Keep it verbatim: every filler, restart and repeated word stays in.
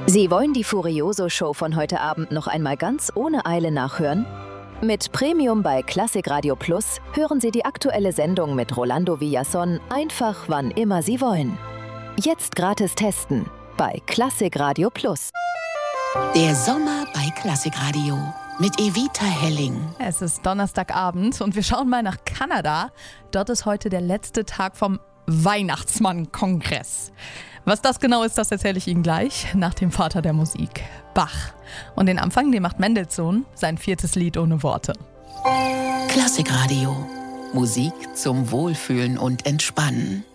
Sie wollen die Furioso-Show von heute Abend noch einmal ganz ohne Eile nachhören? Mit Premium bei Klassik Radio Plus hören Sie die aktuelle Sendung mit Rolando Villazón einfach wann immer Sie wollen. Jetzt gratis testen bei Klassik Radio Plus. Der Sommer bei Klassik Radio mit Evita Helling. Es ist Donnerstagabend und wir schauen mal nach Kanada. Dort ist heute der letzte Tag vom Weihnachtsmann-Kongress. Was das genau ist, das erzähle ich Ihnen gleich nach dem Vater der Musik, Bach. Und den Anfang, den macht Mendelssohn, sein viertes Lied ohne Worte. Klassik Radio. Musik zum Wohlfühlen und Entspannen.